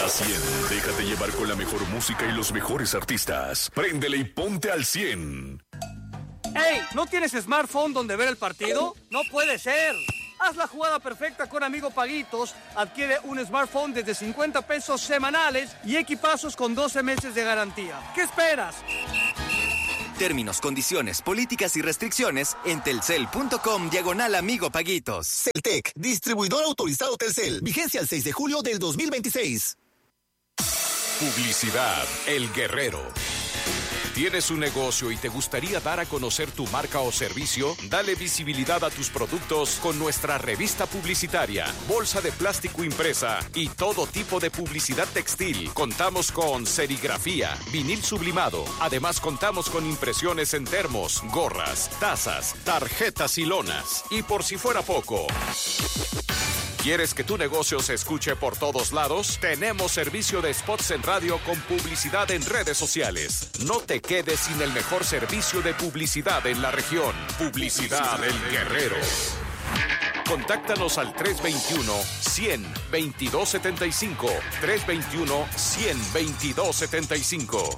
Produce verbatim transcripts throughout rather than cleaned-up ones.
La cien. Déjate llevar con la mejor música y los mejores artistas. Préndele y ponte al cien. ¡Ey! ¿No tienes smartphone donde ver el partido? ¡No puede ser! Haz la jugada perfecta con Amigo Paguitos. Adquiere un smartphone desde cincuenta pesos semanales y equipazos con doce meses de garantía. ¿Qué esperas? Términos, condiciones, políticas y restricciones en telcel.com diagonal Amigo Paguitos. Celtec, distribuidor autorizado Telcel. Vigencia el seis de julio del dos mil veintiséis. Publicidad El Guerrero. ¿Tienes un negocio y te gustaría dar a conocer tu marca o servicio? Dale visibilidad a tus productos con nuestra revista publicitaria, bolsa de plástico impresa y todo tipo de publicidad textil. Contamos con serigrafía, vinil sublimado. Además, contamos con impresiones en termos, gorras, tazas, tarjetas y lonas. Y por si fuera poco, ¿quieres que tu negocio se escuche por todos lados? Tenemos servicio de spots en radio con publicidad en redes sociales. No te quedes sin el mejor servicio de publicidad en la región. Publicidad El Guerrero. Contáctanos al tres veintiuno, cien, veintidós setenta y cinco. tres veintiuno, cien, veintidós setenta y cinco.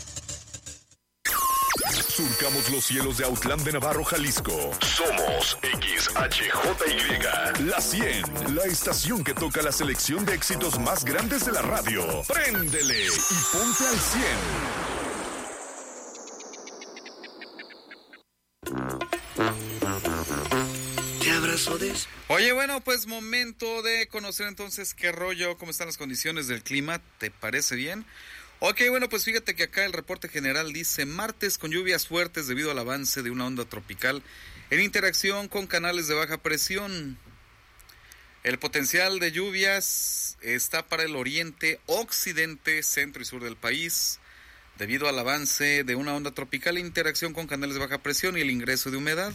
Surcamos los cielos de Autlán de Navarro, Jalisco. Somos X H J Y. La cien, la estación que toca la selección de éxitos más grandes de la radio. Préndele y ponte al cien. ¿Qué abrazo de eso? Oye, bueno, pues momento de conocer entonces qué rollo, cómo están las condiciones del clima. ¿Te parece bien? Ok, bueno, pues fíjate que acá el reporte general dice martes con lluvias fuertes debido al avance de una onda tropical en interacción con canales de baja presión. El potencial de lluvias está para el oriente, occidente, centro y sur del país debido al avance de una onda tropical en interacción con canales de baja presión y el ingreso de humedad.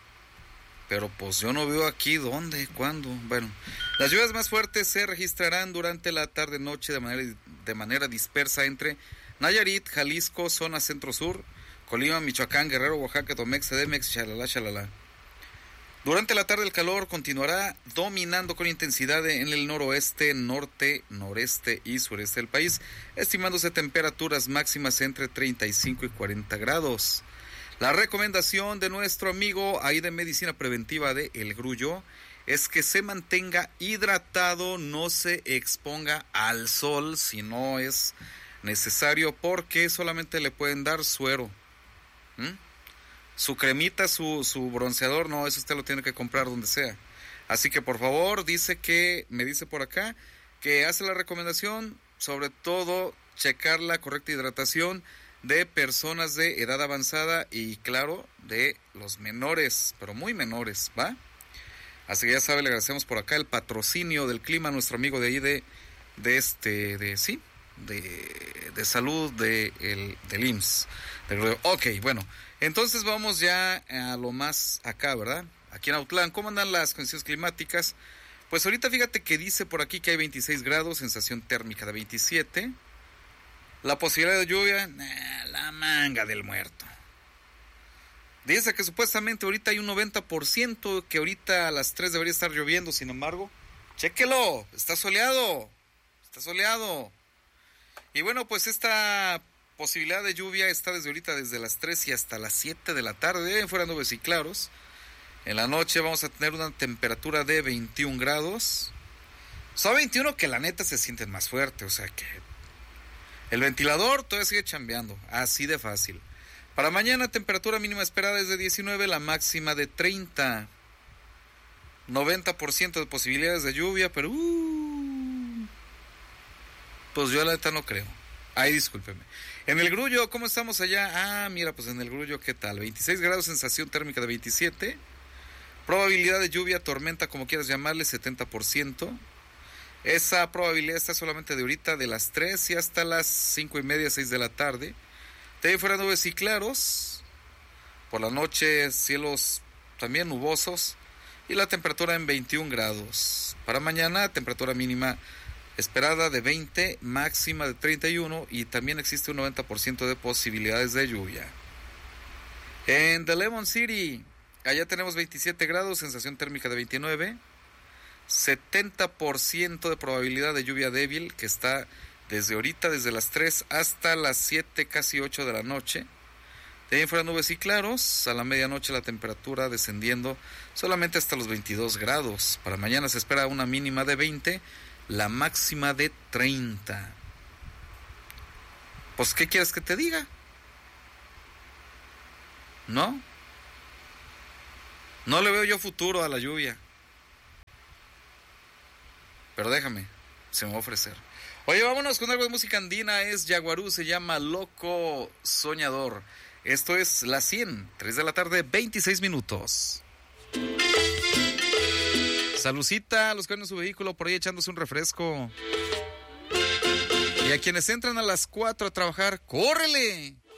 Pero pues yo no veo aquí dónde, cuándo. Bueno, las lluvias más fuertes se registrarán durante la tarde-noche de manera, de manera dispersa entre Nayarit, Jalisco, zona centro-sur, Colima, Michoacán, Guerrero, Oaxaca, Tomex, Cedemex, chalala, chalala. Durante la tarde el calor continuará dominando con intensidad en el noroeste, norte, noreste y sureste del país, estimándose temperaturas máximas entre treinta y cinco y cuarenta grados. La recomendación de nuestro amigo ahí de medicina preventiva de El Grullo es que se mantenga hidratado, no se exponga al sol si no es necesario, porque solamente le pueden dar suero. ¿Mm? Su cremita, su, su bronceador, no, eso usted lo tiene que comprar donde sea. Así que por favor, dice que, me dice por acá, que hace la recomendación, sobre todo, checar la correcta hidratación de personas de edad avanzada y, claro, de los menores, pero muy menores, ¿va? Así que ya sabe, le agradecemos por acá el patrocinio del clima a nuestro amigo de ahí de, de este, de, sí, de, de salud de el, del I M S S. De, ok, bueno, entonces vamos ya a lo más acá, ¿verdad? Aquí en Autlán, ¿cómo andan las condiciones climáticas? Pues ahorita fíjate que dice por aquí que hay veintiséis grados, sensación térmica de veintisiete. La posibilidad de lluvia, nah, la manga del muerto. Dice que supuestamente ahorita hay un noventa por ciento, que ahorita a las tres debería estar lloviendo, sin embargo, chéquelo, está soleado, está soleado. Y bueno, pues esta posibilidad de lluvia está desde ahorita, desde las tres y hasta las siete de la tarde, fuera nubes y claros. En la noche vamos a tener una temperatura de veintiún grados. Son veintiuno que la neta se sienten más fuerte, o sea que el ventilador todavía sigue chambeando, así de fácil. Para mañana, temperatura mínima esperada es de diecinueve, la máxima de treinta. noventa por ciento de posibilidades de lluvia, pero uh, pues yo la neta no creo. Ay, discúlpeme. En El Grullo, ¿cómo estamos allá? Ah, mira, pues en El Grullo, ¿qué tal? veintiséis grados, sensación térmica de veintisiete. Probabilidad de lluvia, tormenta, como quieras llamarle, setenta por ciento. Esa probabilidad está solamente de ahorita, de las tres y hasta las cinco y media, seis de la tarde. De ahí fuera nubes y claros. Por la noche, cielos también nubosos. Y la temperatura en veintiún grados. Para mañana, temperatura mínima esperada de veinte, máxima de treinta y uno. Y también existe un noventa por ciento de posibilidades de lluvia. En The Lemon City, allá tenemos veintisiete grados, sensación térmica de veintinueve. setenta por ciento de probabilidad de lluvia débil, que está desde ahorita, desde las tres hasta las siete, casi ocho de la noche. De ahí en fuera nubes y claros, a la medianoche la temperatura descendiendo solamente hasta los veintidós grados. Para mañana se espera una mínima de veinte, la máxima de treinta. Pues, ¿qué quieres que te diga? ¿No? No le veo yo futuro a la lluvia. Pero déjame, se me va a ofrecer. Oye, vámonos con algo de música andina. Es Yaguarú, se llama Loco Soñador. Esto es La cien, tres de la tarde, veintiséis minutos. Salucita a los que van en su vehículo por ahí echándose un refresco. Y a quienes entran a las cuatro a trabajar, ¡córrele!